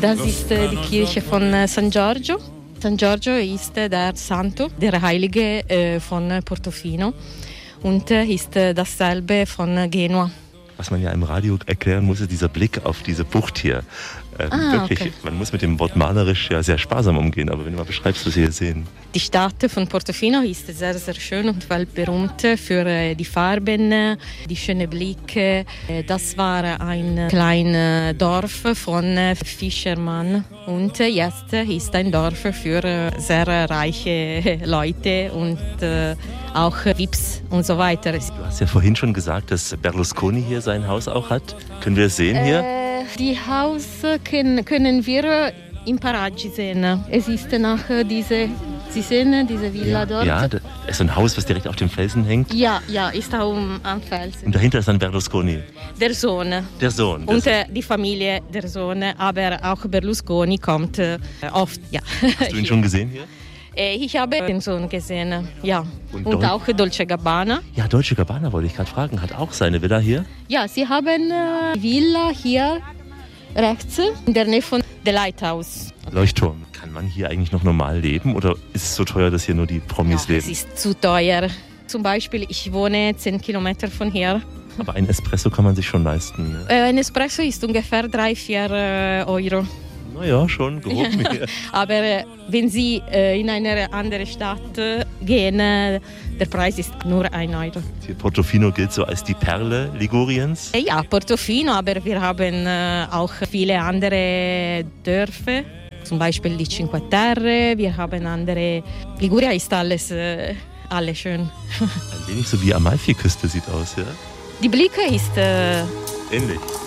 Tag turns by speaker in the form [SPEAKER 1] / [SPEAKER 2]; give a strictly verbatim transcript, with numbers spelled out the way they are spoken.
[SPEAKER 1] Das ist äh, die Kirche von äh, San Giorgio. San Giorgio ist äh, der Santo, der Heilige äh, von Portofino und äh, ist äh, dasselbe von äh, Genua.
[SPEAKER 2] Was man ja im Radio erklären muss, ist dieser Blick auf diese Bucht hier. Ähm,
[SPEAKER 1] ah,
[SPEAKER 2] wirklich,
[SPEAKER 1] okay.
[SPEAKER 2] Man muss mit dem Wort malerisch ja sehr sparsam umgehen, aber wenn du mal beschreibst, was wir hier sehen.
[SPEAKER 1] Die Stadt von Portofino ist sehr, sehr schön und weltberühmt für äh, die Farben, die schönen Blicke. Äh, das war ein kleines Dorf von äh, Fischermann und äh, jetzt ist ein Dorf für äh, sehr reiche Leute und äh, auch V I Ps und so weiter.
[SPEAKER 2] Du hast ja vorhin schon gesagt, dass Berlusconi hier sein Haus auch hat. Können wir das sehen hier?
[SPEAKER 1] Äh, die Haus können, können wir im Paraggi sehen. Es ist nach diese, Sie sehen diese Villa
[SPEAKER 2] ja,
[SPEAKER 1] dort?
[SPEAKER 2] Ja, da ist ein Haus, was direkt auf dem Felsen hängt.
[SPEAKER 1] Ja, ja, ist auch am Felsen.
[SPEAKER 2] Und dahinter ist dann Berlusconi.
[SPEAKER 1] Der Sohn.
[SPEAKER 2] Der Sohn. Der
[SPEAKER 1] und
[SPEAKER 2] Sohn.
[SPEAKER 1] Äh, die Familie der Sohn, aber auch Berlusconi kommt äh, oft. Ja.
[SPEAKER 2] Hast du ihn schon gesehen hier?
[SPEAKER 1] Ich habe den Sohn gesehen, ja. Und,
[SPEAKER 2] und
[SPEAKER 1] Dol- auch Dolce Gabbana.
[SPEAKER 2] Ja, Dolce Gabbana wollte ich gerade fragen. Hat auch seine Villa hier?
[SPEAKER 1] Ja, sie haben äh, Villa hier rechts in der Nähe von der Lighthouse.
[SPEAKER 2] Leuchtturm. Kann man hier eigentlich noch normal leben oder ist es so teuer, dass hier nur die Promis
[SPEAKER 1] ja,
[SPEAKER 2] leben?
[SPEAKER 1] Es ist zu teuer. Zum Beispiel, ich wohne zehn Kilometer von hier.
[SPEAKER 2] Aber ein Espresso kann man sich schon leisten. Ne?
[SPEAKER 1] Äh, ein Espresso ist ungefähr drei, vier äh, Euro.
[SPEAKER 2] Naja, schon gehoben hier.
[SPEAKER 1] Aber äh, wenn Sie äh, in eine andere Stadt äh, gehen, äh, der Preis ist nur ein Euro.
[SPEAKER 2] Hier Portofino gilt so als die Perle Liguriens.
[SPEAKER 1] Äh, ja, Portofino, aber wir haben äh, auch viele andere Dörfer. Zum Beispiel die Cinque Terre, wir haben andere. Liguria ist alles, äh, alles schön.
[SPEAKER 2] Ein wenig so wie Amalfiküste sieht aus, ja?
[SPEAKER 1] Die Blicke ist äh,
[SPEAKER 2] ähnlich.